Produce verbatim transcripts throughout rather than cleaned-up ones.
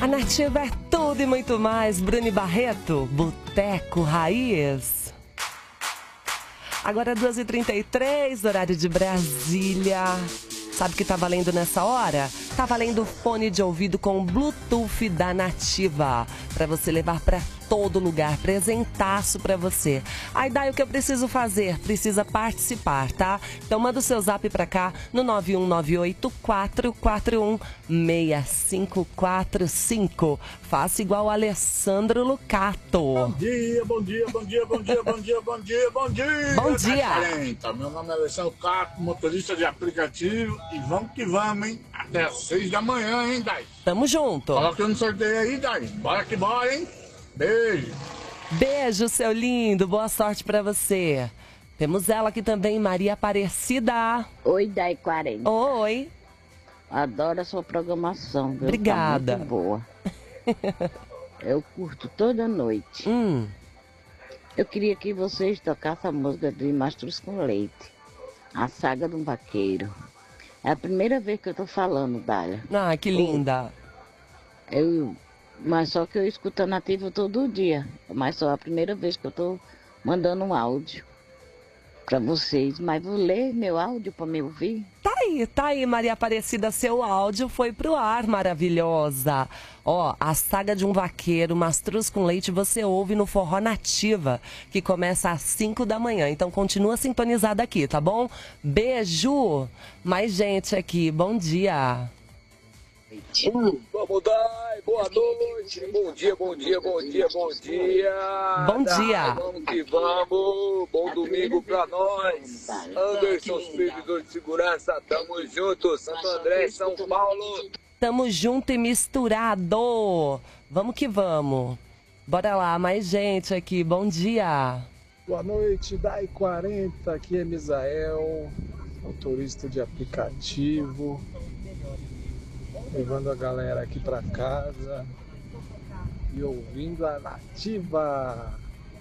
A Nativa é tudo e muito mais. Bruni Barreto, Boteco Raiz. Agora duas e trinta e três, horário de Brasília. Sabe o que tá valendo nessa hora? Tá valendo fone de ouvido com Bluetooth da Nativa. Pra você levar pra todo lugar, presentaço pra você. Aí daí o que eu preciso fazer? Precisa participar, tá? Então manda o seu zap pra cá no nove um nove oito quatro quatro um seis cinco quatro cinco. Faça igual o Alessandro Lucato. Bom dia, bom dia, bom dia, bom dia, bom dia, bom dia, bom dia. Bom dia. Então, meu nome é Alessandro Lucato, motorista de aplicativo, e vamos que vamos, hein? Até às seis da manhã, hein, Dai? Tamo junto. Coloca no sorteio aí, Dai. Bora que bora, hein? Beijo. Beijo, seu lindo. Boa sorte pra você. Temos ela aqui também, Maria Aparecida. Oi, Dai quarenta. Oi. Adoro a sua programação, viu? Obrigada. Tá muito boa. Eu curto toda noite. Hum. Eu queria que vocês tocassem a música de Mastruz com Leite. A Saga do Vaqueiro. É a primeira vez que eu tô falando, Dália. Ah, que linda. Eu... Mas só que eu escuto a Nativa todo dia. Mas só a primeira vez que eu tô mandando um áudio pra vocês. Mas vou ler meu áudio pra me ouvir. Tá aí, tá aí, Maria Aparecida. Seu áudio foi pro ar, maravilhosa. Ó, a Saga de um Vaqueiro, Mastruz com Leite, você ouve no Forró Nativa, que começa às cinco da manhã. Então continua sintonizada aqui, tá bom? Beijo. Mais gente aqui, bom dia. Uh, vamos dar, boa noite, bom dia, bom dia, bom dia, bom dia. Bom dia. Dai, vamos que vamos, bom domingo pra nós. Anderson, servidor de segurança, tamo junto, Santo André, São Paulo. Tamo junto e misturado. Vamos que vamos. Bora lá, mais gente aqui, bom dia. Boa noite, Dai quarenta, aqui é Misael, motorista de aplicativo. Levando a galera aqui pra casa e ouvindo a Nativa.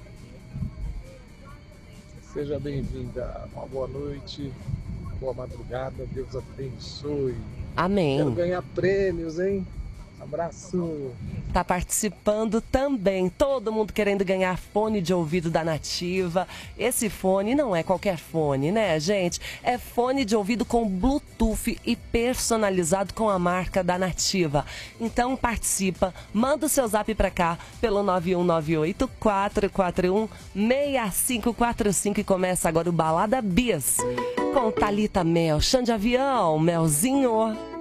Seja bem-vinda, uma boa noite, boa madrugada, Deus abençoe. Amém. Quero ganhar prêmios, hein? Abraço. Tá participando também, todo mundo querendo ganhar fone de ouvido da Nativa. Esse fone não é qualquer fone, né, gente? É fone de ouvido com Bluetooth e personalizado com a marca da Nativa. Então participa, manda o seu zap pra cá pelo nove um nove oito quatro quatro um seis cinco quatro cinco e começa agora o Balada Bis com Thalita Mel, Xande Avião, Melzinho.